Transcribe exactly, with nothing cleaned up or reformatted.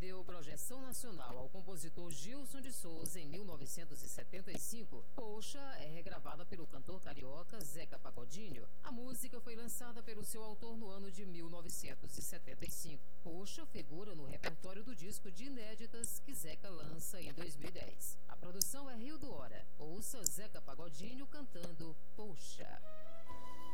deu projeção nacional ao compositor Gilson de Souza em mil novecentos e setenta e cinco, Poxa é regravada pelo cantor carioca Zeca Pagodinho. A música foi lançada pelo seu autor no ano de mil novecentos e setenta e cinco. Poxa figura no repertório do disco de inéditas que Zeca lança em dois mil e dez. A produção é Rio do Hora. Ouça Zeca Pagodinho cantando Poxa.